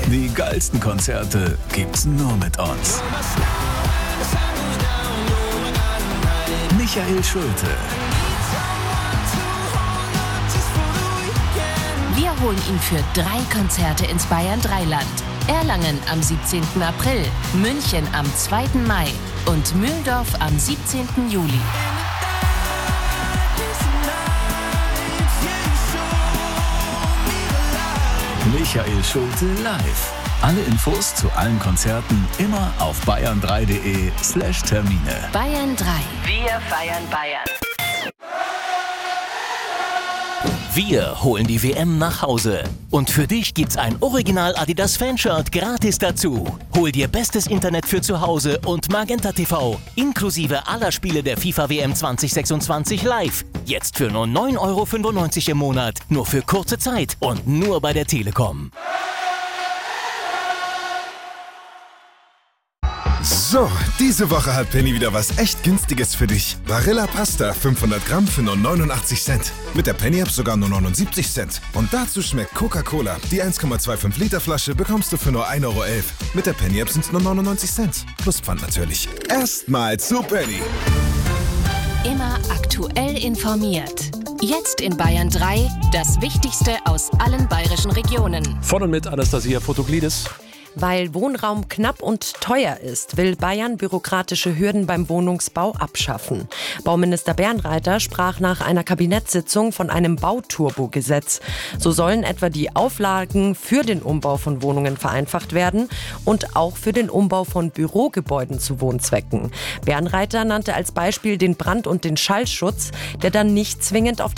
Die geilsten Konzerte gibt's nur mit uns. Michael Schulte. Wir holen ihn für 3 Konzerte ins Bayern 3-Land. Erlangen am 17. April, München am 2. Mai und Mühldorf am 17. Juli. Michael Schulte live. Alle Infos zu allen Konzerten immer auf bayern3.de/Termine. Bayern 3. Wir feiern Bayern. Wir holen die WM nach Hause. Und für dich gibt's ein Original Adidas Fanshirt gratis dazu. Hol dir bestes Internet für zu Hause und Magenta TV, inklusive aller Spiele der FIFA WM 2026 live. Jetzt für nur 9,95 € im Monat, nur für kurze Zeit und nur bei der Telekom. So, diese Woche hat Penny wieder was echt Günstiges für dich. Barilla Pasta 500 Gramm für nur 89 Cent. Mit der Penny-App sogar nur 79 Cent. Und dazu schmeckt Coca-Cola. Die 1,25 Liter Flasche bekommst du für nur 1,11 €. Mit der Penny-App sind es nur 99 Cent. Plus Pfand natürlich. Erstmal zu Penny. Immer aktuell informiert. Jetzt in Bayern 3 das Wichtigste aus allen bayerischen Regionen. Von und mit Anastasia Fotoglidis. Weil Wohnraum knapp und teuer ist, will Bayern bürokratische Hürden beim Wohnungsbau abschaffen. Bauminister Bernreiter sprach nach einer Kabinettssitzung von einem Bauturbo-Gesetz. So sollen etwa die Auflagen für den Umbau von Wohnungen vereinfacht werden und auch für den Umbau von Bürogebäuden zu Wohnzwecken. Bernreiter nannte als Beispiel den Brand- und den Schallschutz, der dann nicht zwingend auf